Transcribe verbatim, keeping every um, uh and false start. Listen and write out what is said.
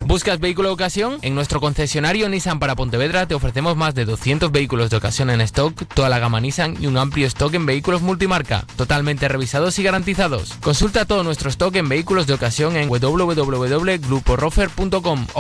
¿Buscas vehículo de ocasión? En nuestro concesionario Nissan para Pontevedra te ofrecemos más de doscientos vehículos de ocasión en stock, toda la gama Nissan y un amplio stock en vehículos multimarca, totalmente revisados y garantizados. Consulta todo nuestro stock en vehículos de ocasión en w w w punto grupo rofer punto com.